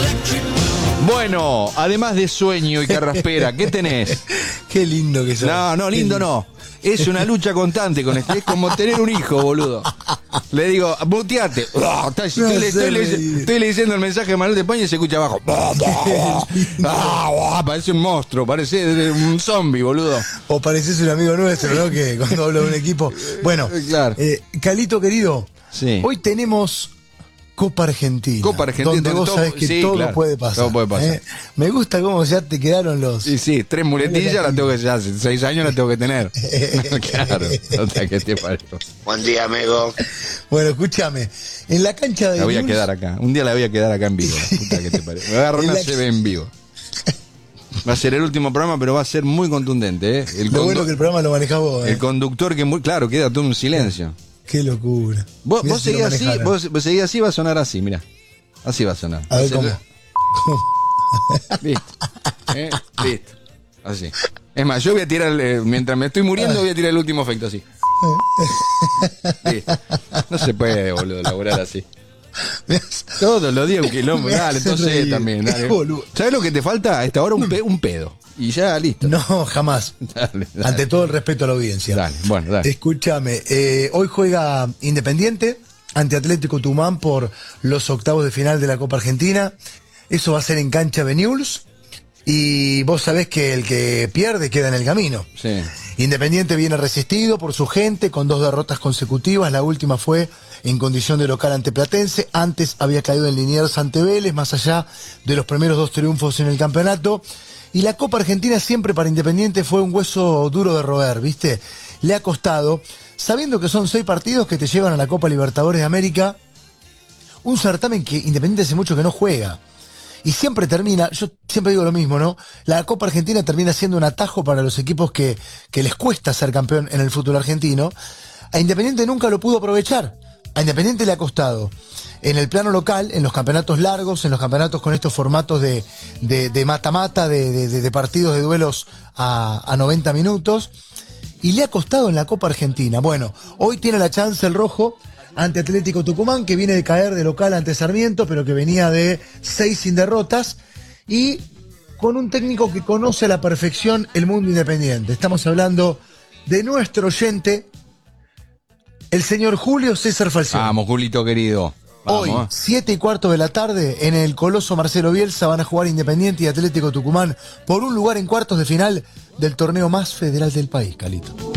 Bueno, además de sueño y carraspera, ¿qué tenés? Qué lindo que sos. No, lindo no. Es una lucha constante con este. Es como tener un hijo, boludo. Le digo, muteate. Estoy leyendo el mensaje de Manuel de España y se escucha abajo. Parece un monstruo, parece un zombie, boludo. O pareces un amigo nuestro, ¿no? Que cuando habla de un equipo. Bueno, claro. Calito querido, sí. Hoy tenemos Copa Argentina. Copa Argentina. Donde vos sabés que todo puede pasar. Todo puede pasar. Me gusta cómo ya te quedaron los... Sí, 3 muletillas las tengo que ya hace 6 años las tengo que tener. Claro, o sea, ¿qué te parece? Buen día, amigo. Bueno, escúchame. En la cancha de... La voy a quedar acá. Un día la voy a quedar acá en vivo. La puta que te parece. Me voy a agarrar una CB en vivo. Va a ser el último programa, pero va a ser muy contundente, ¿eh? Lo bueno que el programa lo manejás vos, ¿eh? El conductor que claro, queda todo en silencio. Qué locura. Vos seguís así, vos seguís así, va a sonar así, mirá. Así va a sonar. A ver cómo. Listo. Listo. Así. Es más, yo voy a tirar, mientras me estoy muriendo, voy a tirar el último efecto así. Listo. No se puede, boludo, laburar así. Todos los días un quilombo. Dale, entonces también. Dale. ¿Sabes lo que te falta? A esta hora un pedo. Y ya, listo. No, jamás. Dale. Ante todo el respeto a la audiencia. Dale, bueno, dale. Escúchame, hoy juega Independiente ante Atlético Tucumán por los octavos de final de la Copa Argentina. Eso va a ser en cancha de Newell's. Y vos sabés que el que pierde queda en el camino. Sí. Independiente viene resistido por su gente con 2 derrotas consecutivas. La última fue en condición de local ante Platense. Antes había caído en Liniers ante Vélez, más allá de los primeros 2 triunfos en el campeonato. Y la Copa Argentina siempre para Independiente fue un hueso duro de roer, ¿viste? Le ha costado, sabiendo que son 6 partidos que te llevan a la Copa Libertadores de América, un certamen que Independiente hace mucho que no juega. Y siempre termina, yo siempre digo lo mismo, ¿no? La Copa Argentina termina siendo un atajo para los equipos que les cuesta ser campeón en el fútbol argentino. A Independiente nunca lo pudo aprovechar. A Independiente le ha costado. En el plano local, en los campeonatos largos, en los campeonatos con estos formatos de mata-mata, de partidos de duelos a 90 minutos. Y le ha costado en la Copa Argentina. Bueno, hoy tiene la chance el rojo ante Atlético Tucumán, que viene de caer de local ante Sarmiento, pero que venía de 6 sin derrotas, y con un técnico que conoce a la perfección el mundo independiente. Estamos hablando de nuestro oyente, el señor Julio César Falcioni. Vamos, Julito querido. Vamos. Hoy, 7:15 de la tarde, en el Coloso Marcelo Bielsa van a jugar Independiente y Atlético Tucumán por un lugar en cuartos de final del torneo más federal del país, Calito.